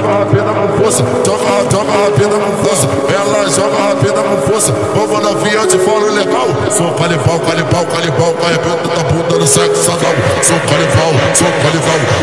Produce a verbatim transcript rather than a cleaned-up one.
joga rapida com força, joga, joga rapida com força. Ela joga rapida com força. Vamos novinha, eu te falo legal. Sou calipau, calipau, calipau, arrebento da bunda no sexo anal. Sou calipau, sou calipau.